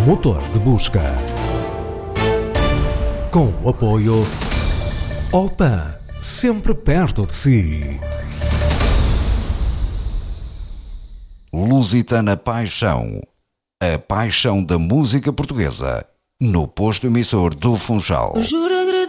motor de busca. Com o apoio Opan, sempre perto de si. Lusitana Paixão, a paixão da música portuguesa, no posto emissor do Funchal. Jura